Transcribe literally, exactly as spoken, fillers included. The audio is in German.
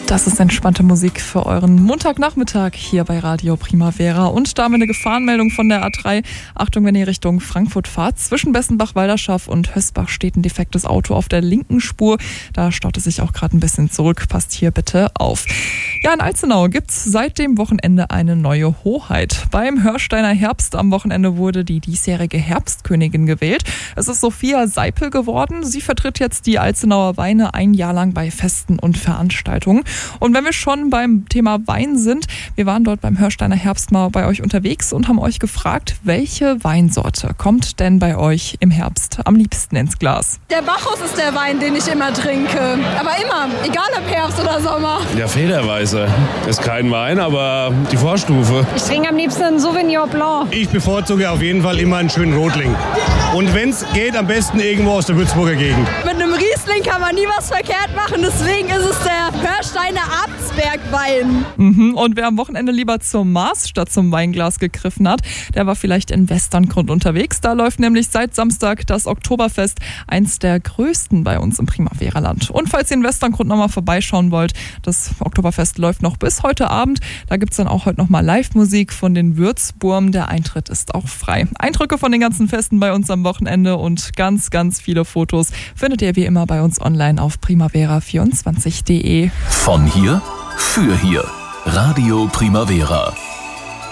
Das ist entspannte Musik für euren Montagnachmittag hier bei Radio Primavera. Und damit eine Gefahrenmeldung von der A drei. Achtung, wenn ihr Richtung Frankfurt fahrt. Zwischen Bessenbach-Walderschaff und Hösbach steht ein defektes Auto auf der linken Spur. Da staut es sich auch gerade ein bisschen zurück. Passt hier bitte auf. Ja, in Alzenau gibt's seit dem Wochenende eine neue Hoheit. Beim Hörsteiner Herbst am Wochenende wurde die diesjährige Herbstkönigin gewählt. Es ist Sophia Seipel geworden. Sie vertritt jetzt die Alzenauer Weine ein Jahr lang bei Festen und Veranstaltungen. Und wenn wir schon beim Thema Wein sind, wir waren dort beim Hörsteiner Herbst mal bei euch unterwegs und haben euch gefragt, welche Weinsorte kommt denn bei euch im Herbst am liebsten ins Glas? Der Bacchus ist der Wein, den ich immer trinke. Aber immer, egal ob Herbst oder Sommer. Der Federweißer ist kein Wein, aber die Vorstufe. Ich trinke am liebsten einen Sauvignon Blanc. Ich bevorzuge auf jeden Fall immer einen schönen Rotling. Und wenn es geht, am besten irgendwo aus der Würzburger Gegend. Mit einem Riesling kann man nie was verkehrt machen, deswegen ist es der Hörsteiner Abtsberg-Wein. Mhm. Und wer am Wochenende lieber zum Maß statt zum Weinglas gegriffen hat, der war vielleicht in Westerngrund unterwegs. Da läuft nämlich seit Samstag das Oktoberfest, eins der größten bei uns im Primavera-Land. Und falls ihr in Westerngrund nochmal vorbeischauen wollt, das Oktoberfest läuft noch bis heute Abend. Da gibt es dann auch heute nochmal Live-Musik von den Würzburm. Der Eintritt ist auch frei. Eindrücke von den ganzen Festen bei uns am Wochenende und ganz, ganz viele Fotos findet ihr wie immer bei uns online auf primavera vierundzwanzig punkt de. Von hier für hier. Radio Primavera.